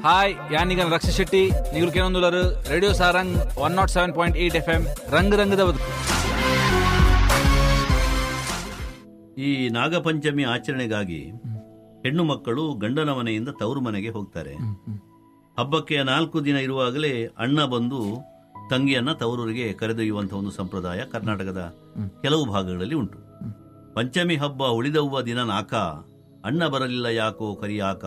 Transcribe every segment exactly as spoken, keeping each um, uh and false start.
Hi ಯಾನಿಗನ Raksha Shetty ನಿಗುಲ್ ಕೇನೊಂದುಲರು radio Sarang one not seven point eight F M ರಂಗ್ ರಂಗದ ಬದುಕು. ಈ ನಾಗಪಂಚಮಿ ಆಚರಣೆಗಾಗಿ ಹೆಣ್ಣು ಮಕ್ಕಳು ಗಂಡನ ಮನೆಯಿಂದ ತವರು ಮನೆಗೆ ಹೋಗ್ತಾರೆ. ಹಬ್ಬಕ್ಕೆ ನಾಲ್ಕು ದಿನ ಇರುವಾಗಲೇ ಅಣ್ಣ ಬಂದು ತಂಗಿಯನ್ನ ತವರೂರಿಗೆ ಕರೆದೊಯ್ಯುವಂತಹ ಒಂದು ಸಂಪ್ರದಾಯ ಕರ್ನಾಟಕದ ಕೆಲವು ಭಾಗಗಳಲ್ಲಿ ಉಂಟು. ಪಂಚಮಿ ಹಬ್ಬ ಉಳಿದವ್ವ ದಿನ ನಾಕ, ಅಣ್ಣ ಬರಲಿಲ್ಲ ಯಾಕೋ ಕರಿಯಾಕ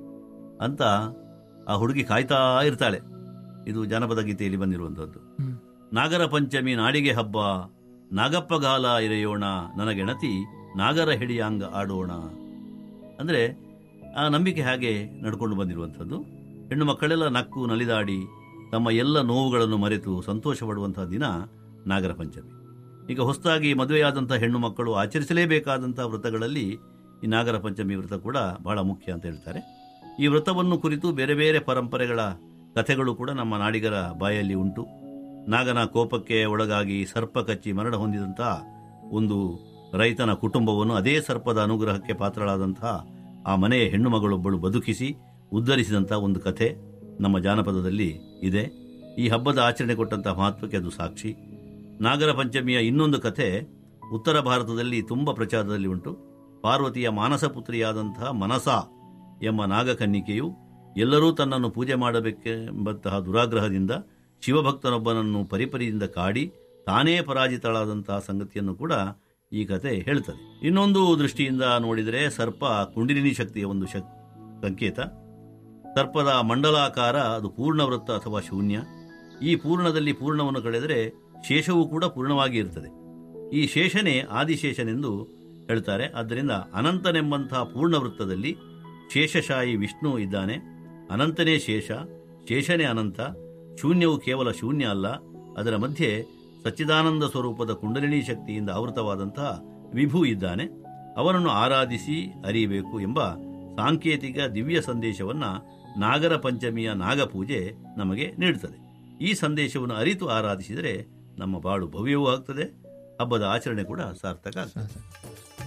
ಅಂತ ಆ ಹುಡುಗಿ ಕಾಯ್ತಾ ಇರ್ತಾಳೆ. ಇದು ಜಾನಪದ ಗೀತೆಯಲ್ಲಿ ಬಂದಿರುವಂತಹದ್ದು. ನಾಗರ ಪಂಚಮಿ ನಾಡಿಗೆ ಹಬ್ಬ, ನಾಗಪ್ಪಗಾಲ ಇರೆಯೋಣ ನನಗೆಣತಿ ನಾಗರ ಹಿಡಿಯಾಂಗ ಆಡೋಣ. ಅಂದರೆ ಆ ನಂಬಿಕೆ ಹಾಗೆ ನಡ್ಕೊಂಡು ಬಂದಿರುವಂಥದ್ದು. ಹೆಣ್ಣು ಮಕ್ಕಳೆಲ್ಲ ನಕ್ಕು ನಲಿದಾಡಿ ತಮ್ಮ ಎಲ್ಲ ನೋವುಗಳನ್ನು ಮರೆತು ಸಂತೋಷ ಪಡುವಂತಹ ದಿನ ನಾಗರ ಪಂಚಮಿ. ಈಗ ಹೊಸದಾಗಿ ಮದುವೆಯಾದಂಥ ಹೆಣ್ಣು ಮಕ್ಕಳು ಆಚರಿಸಲೇಬೇಕಾದಂಥ ವ್ರತಗಳಲ್ಲಿ ಈ ನಾಗರ ಪಂಚಮಿ ವ್ರತ ಕೂಡ ಬಹಳ ಮುಖ್ಯ ಅಂತ ಹೇಳ್ತಾರೆ. ಈ ವ್ರತವನ್ನು ಕುರಿತು ಬೇರೆ ಬೇರೆ ಪರಂಪರೆಗಳ ಕಥೆಗಳು ಕೂಡ ನಮ್ಮ ನಾಡಿಗರ ಬಾಯಲ್ಲಿ ಉಂಟು. ನಾಗನ ಕೋಪಕ್ಕೆ ಒಳಗಾಗಿ ಸರ್ಪ ಕಚ್ಚಿ ಮರಣ ಹೊಂದಿದಂತಹ ಒಂದು ರೈತನ ಕುಟುಂಬವನ್ನು ಅದೇ ಸರ್ಪದ ಅನುಗ್ರಹಕ್ಕೆ ಪಾತ್ರಳಾದಂತಹ ಆ ಮನೆಯ ಹೆಣ್ಣು ಮಗಳೊಬ್ಬಳು ಬದುಕಿಸಿ ಉದ್ಧರಿಸಿದಂಥ ಒಂದು ಕಥೆ ನಮ್ಮ ಜಾನಪದದಲ್ಲಿ ಇದೆ. ಈ ಹಬ್ಬದ ಆಚರಣೆ ಕೊಟ್ಟಂತಹ ಮಹತ್ವಕ್ಕೆ ಅದು ಸಾಕ್ಷಿ. ನಾಗರ ಪಂಚಮಿಯ ಇನ್ನೊಂದು ಕಥೆ ಉತ್ತರ ಭಾರತದಲ್ಲಿ ತುಂಬ ಪ್ರಚಾರದಲ್ಲಿ ಉಂಟು. ಪಾರ್ವತಿಯ ಮಾನಸ ಪುತ್ರಿಯಾದಂತಹ ಮನಸ ಎಂಬ ನಾಗಕನ್ನಿಕೆಯು ಎಲ್ಲರೂ ತನ್ನನ್ನು ಪೂಜೆ ಮಾಡಬೇಕೆಂಬಂತಹ ದುರಾಗ್ರಹದಿಂದ ಶಿವಭಕ್ತನೊಬ್ಬನನ್ನು ಪರಿಪರಿಯಿಂದ ಕಾಡಿ ತಾನೇ ಪರಾಜಿತಳಾದಂತಹ ಸಂಗತಿಯನ್ನು ಕೂಡ ಈ ಕಥೆ ಹೇಳ್ತದೆ. ಇನ್ನೊಂದು ದೃಷ್ಟಿಯಿಂದ ನೋಡಿದರೆ ಸರ್ಪ ಕುಂಡಲಿನಿ ಶಕ್ತಿಯ ಒಂದು ಶಕ್ ಸಂಕೇತ. ಸರ್ಪದ ಮಂಡಲಾಕಾರ ಅದು ಪೂರ್ಣವೃತ್ತ ಅಥವಾ ಶೂನ್ಯ. ಈ ಪೂರ್ಣದಲ್ಲಿ ಪೂರ್ಣವನ್ನು ಕಳೆದರೆ ಶೇಷವೂ ಕೂಡ ಪೂರ್ಣವಾಗಿ ಇರ್ತದೆ. ಈ ಶೇಷನೇ ಆದಿಶೇಷನೆಂದು ಹೇಳ್ತಾರೆ. ಆದ್ದರಿಂದ ಅನಂತನೆಂಬಂತಹ ಪೂರ್ಣವೃತ್ತದಲ್ಲಿ ಶೇಷಶಾಯಿ ವಿಷ್ಣು ಇದ್ದಾನೆ. ಅನಂತನೇ ಶೇಷ, ಶೇಷನೇ ಅನಂತ. ಶೂನ್ಯವು ಕೇವಲ ಶೂನ್ಯ ಅಲ್ಲ, ಅದರ ಮಧ್ಯೆ ಸಚ್ಚಿದಾನಂದ ಸ್ವರೂಪದ ಕುಂಡಲಿನಿ ಶಕ್ತಿಯಿಂದ ಆವೃತವಾದಂತಹ ವಿಭು ಇದ್ದಾನೆ. ಅವನನ್ನು ಆರಾಧಿಸಿ ಅರಿಯಬೇಕು ಎಂಬ ಸಾಂಕೇತಿಕ ದಿವ್ಯ ಸಂದೇಶವನ್ನು ನಾಗರ ಪಂಚಮಿಯ ನಾಗಪೂಜೆ ನಮಗೆ ನೀಡುತ್ತದೆ. ಈ ಸಂದೇಶವನ್ನು ಅರಿತು ಆರಾಧಿಸಿದರೆ ನಮ್ಮ ಬಾಳು ಭವ್ಯವೂ ಆಗ್ತದೆ, ಹಬ್ಬದ ಆಚರಣೆ ಕೂಡ ಸಾರ್ಥಕ ಆಗ್ತದೆ.